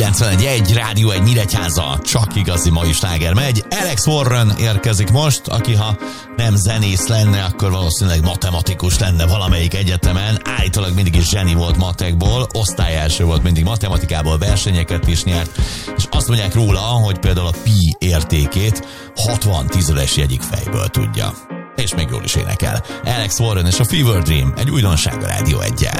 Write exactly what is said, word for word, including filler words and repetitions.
kilencvenegy egy Rádió egy Nyíregyháza, csak igazi mai sláger megy. Alex Warren érkezik most, aki ha nem zenész lenne, akkor valószínűleg matematikus lenne valamelyik egyetemen. Állítólag mindig is zseni volt matekból, osztályelső volt mindig matematikából, versenyeket is nyert, és azt mondják róla, hogy például a pi értékét hatvan tízedes jegyig fejből tudja. És még jól is énekel. Alex Warren és a Fever Dream, egy újdonság a Rádió egyen.